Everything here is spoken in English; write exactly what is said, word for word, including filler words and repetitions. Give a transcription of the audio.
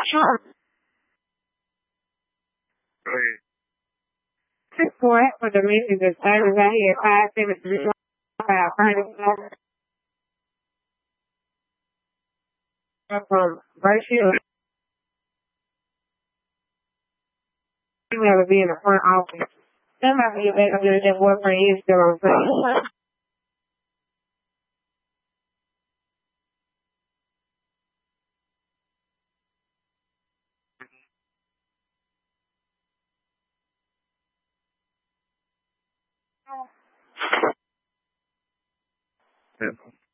Six point for the meeting is Saturday out here five seven three five hundred from Virtue. You never be in the front office. Somebody get back up there that boyfriend is still on site. Yeah.